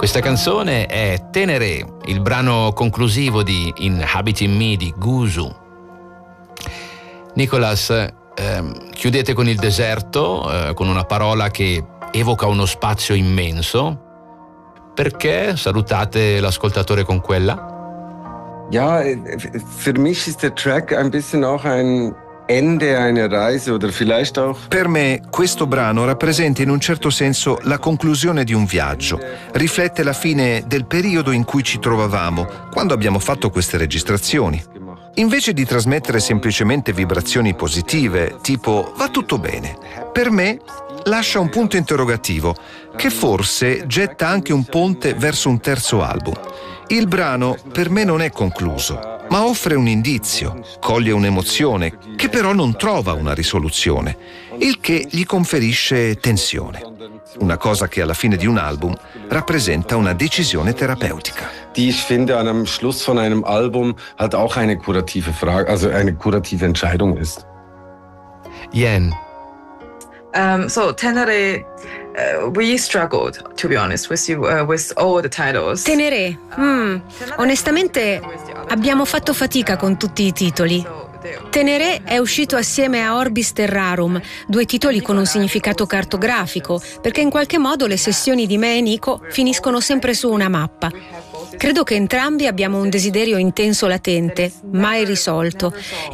Questa canzone è Ténéré, il brano conclusivo di Inhabiting Me di Guzu. Nicolas, chiudete con il deserto, con una parola che evoca uno spazio immenso. Perché salutate l'ascoltatore con quella? Ja, für mich ist der Track ein bisschen auch ein Ende einer Reise oder vielleicht auch. Per me questo brano rappresenta in un certo senso la conclusione di un viaggio, riflette la fine del periodo in cui ci trovavamo quando abbiamo fatto queste registrazioni. Invece di trasmettere semplicemente vibrazioni positive, tipo va tutto bene, per me lascia un punto interrogativo che forse getta anche un ponte verso un terzo album. Il brano per me non è concluso, ma offre un indizio, coglie un'emozione che però non trova una risoluzione, il che gli conferisce tensione. Una cosa che alla fine di un album rappresenta una decisione terapeutica. Die ich finde am Schluss von einem Album halt auch eine kurative Frage, also eine kurative Entscheidung ist. Yen. So Ténéré, we struggled, to be honest, with all the titles. Ténéré, onestamente abbiamo fatto fatica con tutti i titoli. Ténéré è uscito assieme a Orbis Terrarum, 2 titoli con un significato cartografico, perché in qualche modo le sessioni di me e Nico finiscono sempre su una mappa. Credo che entrambi abbiamo un desiderio intenso latente, mai risolto,